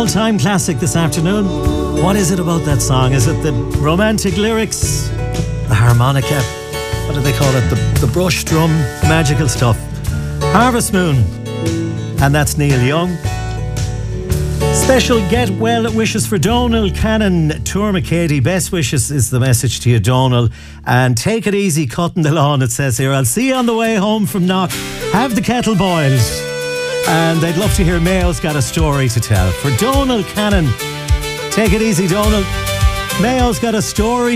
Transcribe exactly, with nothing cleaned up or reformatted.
all-time classic this afternoon. What is it about that song? Is it the romantic lyrics? The harmonica? What do they call it? The, the brush drum? Magical stuff. Harvest Moon. And that's Neil Young. Special get well wishes for Donal Cannon, Tour McCady. Best wishes is the message to you, Donal. And take it easy cutting the lawn, it says here. I'll see you on the way home from Knock. Have the kettle boiled. And I'd love to hear Mayo's got a story to tell. For Donal Cannon, take it easy, Donal. Mayo's got a story